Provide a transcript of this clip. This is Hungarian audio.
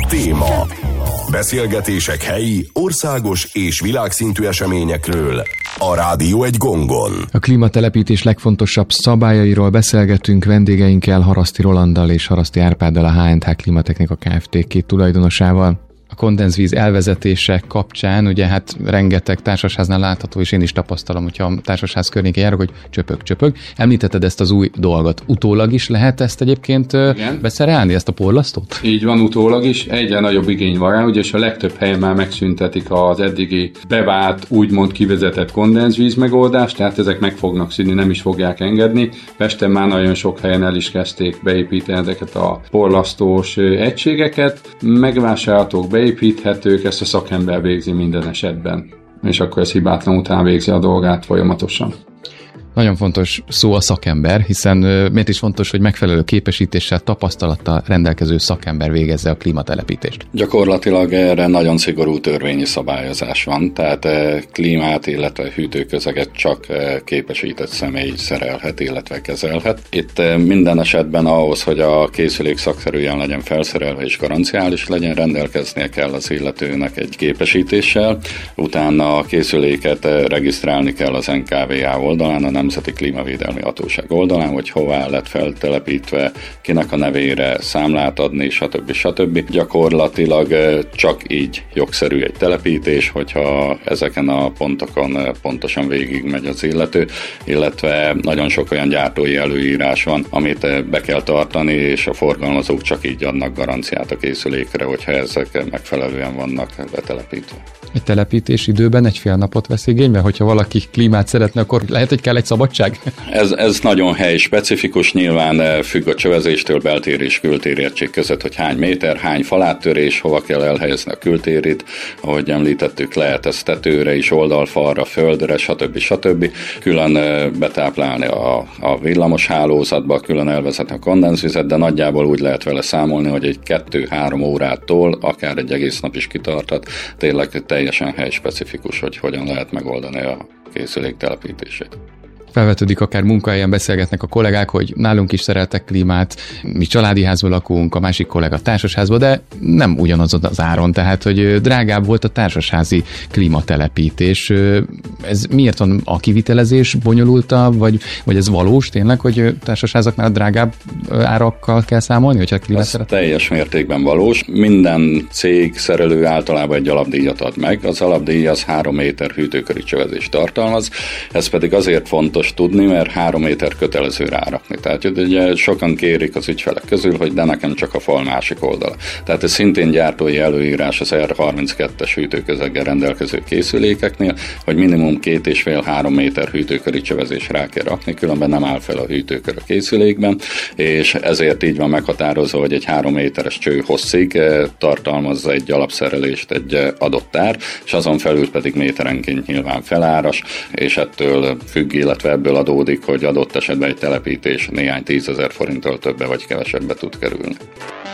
téma. Beszélgetések helyi, országos és világszintű eseményekről a Rádió egy gongon. A klímatelepítés legfontosabb szabályairól beszélgetünk vendégeinkkel, Haraszti Rolanddal és Haraszti Árpáddal, a H&H Klimatechnika Kft. Két tulajdonosával. A kondenzvíz elvezetése kapcsán, ugye hát rengeteg társasháznál látható, és én is tapasztalom, hogyha a társasház környékén járok, hogy csöpög. Említetted ezt az új dolgot. Utólag is lehet ezt egyébként beszerelni, ezt a porlasztót? Így van, utólag is. Egyre nagyobb igény van rá, ugyanis a legtöbb helyen már megszüntetik az eddigi bevált, úgymond kivezetett kondenzvíz megoldást, tehát ezek meg fognak szűnni, nem is fogják engedni. Pesten már nagyon sok helyen el is kezdték beépíteni ezeket a porlasztós egységeket. Megvásárolhatók, beépíthetők, ezt a szakember végzi minden esetben, és akkor ez hibátlan után végzi a dolgát folyamatosan. Nagyon fontos szó a szakember, hiszen miért is fontos, hogy megfelelő képesítéssel, tapasztalattal rendelkező szakember végezze a klímatelepítést? Gyakorlatilag erre nagyon szigorú törvényi szabályozás van, tehát klímát, illetve hűtőközeget csak képesített személy szerelhet, illetve kezelhet. Itt minden esetben ahhoz, hogy a készülék szakszerűen legyen felszerelve és garanciális legyen, rendelkeznie kell az illetőnek egy képesítéssel, utána a készüléket regisztrálni kell az NKVA oldalán, a Nemzeti Klímavédelmi Hatóság oldalán, hogy hová lett feltelepítve, kinek a nevére számlát adni, stb. Gyakorlatilag csak így jogszerű egy telepítés, hogyha ezeken a pontokon pontosan végigmegy az illető, illetve nagyon sok olyan gyártói előírás van, amit be kell tartani, és a forgalmazók csak így adnak garanciát a készülékre, hogyha ezek megfelelően vannak betelepítve. Egy telepítés időben egy fél napot vesz igénybe, hogyha valaki klímát szeretne, akkor lehet, hogy kell egy szabadság? Ez nagyon helyspecifikus, nyilván függ a csövezéstől, beltér és kültérértség között, hogy hány méter, hány faláttörés, hova kell elhelyezni a kültérit, ahogy említettük, lehet ez tetőre is, oldalfalra, földre, stb. Külön betáplálni a villamos hálózatba, külön elvezetni a kondenzvizet, de nagyjából úgy lehet vele számolni, hogy egy 2-3 órától, akár egy egész nap is kitartat, tényleg teljesen helyspecifikus, hogy hogyan lehet megoldani a készülék telepítését. Felvetődik, akár munkahelyen beszélgetnek a kollégák, hogy nálunk is szereltek klímát, mi családi házban lakunk, a másik kollega társasházban, de nem ugyanaz az áron, tehát hogy drágább volt a társasházi klímatelepítés. Ez miért van a kivitelezés bonyolultabb, vagy ez valós tényleg, hogy társasházaknál drágább árakkal kell számolni, hogyha klímát szeretnek? Teljes mértékben valós. Minden cég, szerelő általában egy alapdíjat ad meg. Az alapdíj az 3 méter hűtőköri csövezést tartalmaz, ez pedig azért fontos tudni, mert 3 méter kötelező rárakni. Tehát ugye sokan kérik az ügyfelek közül, hogy de nekem csak a fal másik oldala. Tehát ez szintén gyártói előírás az R32-es hűtőközeggel rendelkező készülékeknél, hogy minimum 2,5-3 méter hűtőköri csövezés rá kell rakni, különben nem áll fel a hűtőkör a készülékben, és ezért így van meghatározva, hogy egy 3 méteres cső hosszig tartalmazza egy alapszerelést egy adott ár, és azon felül pedig méterenként nyilván feláras, és ettől függ, illetve ebből adódik, hogy adott esetben egy telepítés néhány 10 000 forinttól többe vagy kevesebbe tud kerülni.